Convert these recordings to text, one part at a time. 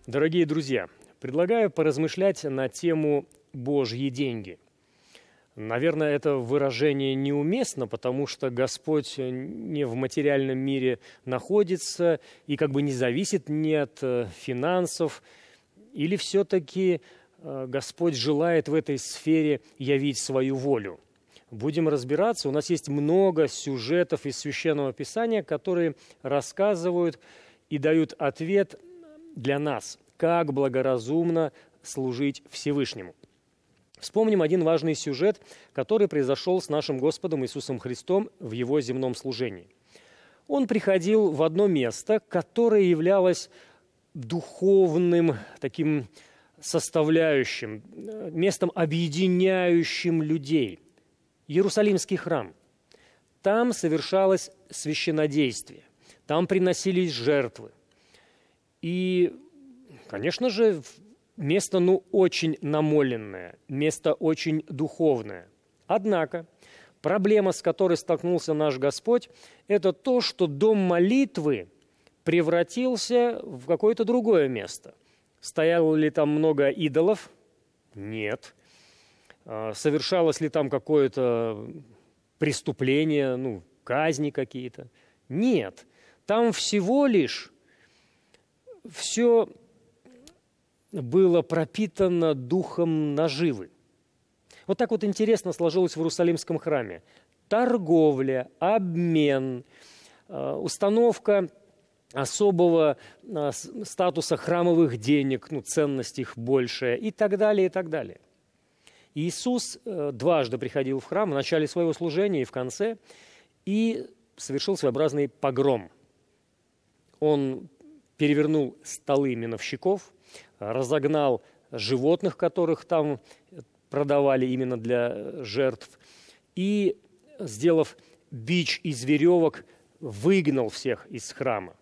Дорогие друзья, предлагаю поразмышлять на тему «Божьи деньги». Наверное, это выражение неуместно, потому что Господь не в материальном мире находится и как бы не зависит ни от финансов, или все-таки Господь желает в этой сфере явить свою волю. Будем разбираться. У нас есть много сюжетов из Священного Писания, которые рассказывают и дают ответ для нас, как благоразумно служить Всевышнему. Вспомним один важный сюжет, который произошел с нашим Господом Иисусом Христом в Его земном служении. Он приходил в одно место, которое являлось духовным таким составляющим, местом, объединяющим людей. Иерусалимский храм. Там совершалось священнодействие, там приносились жертвы. И, конечно же, место, очень намоленное, место очень духовное. Однако проблема, с которой столкнулся наш Господь, это то, что дом молитвы превратился в какое-то другое место. Стояло ли там много идолов? Нет. Совершалось ли там какое-то преступление, казни какие-то? Нет. Там всего лишь все было пропитано духом наживы. Вот так вот интересно сложилось в Иерусалимском храме. Торговля, обмен, установка особого статуса храмовых денег, ценность их большая и так далее, и так далее. Иисус дважды приходил в храм в начале своего служения и в конце, и совершил своеобразный погром. Он перевернул столы миновщиков, разогнал животных, которых там продавали именно для жертв, и, сделав бич из веревок, выгнал всех из храма.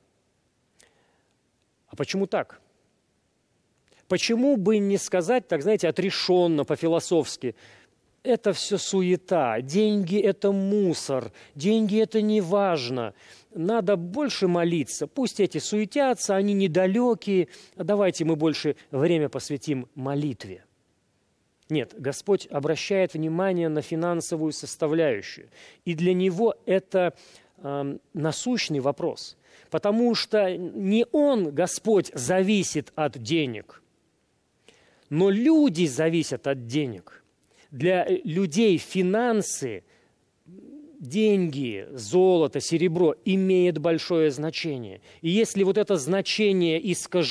А почему так? Почему бы не сказать, так знаете, отрешенно, по-философски, это все суета, деньги – это мусор, деньги – это не важно, надо больше молиться, пусть эти суетятся, они недалекие, давайте мы больше время посвятим молитве. Нет, Господь обращает внимание на финансовую составляющую, и для Него это насущный вопрос, потому что не Он, Господь, зависит от денег, но люди зависят от денег. Для людей финансы, деньги, золото, серебро имеют большое значение. И если вот это значение искажено,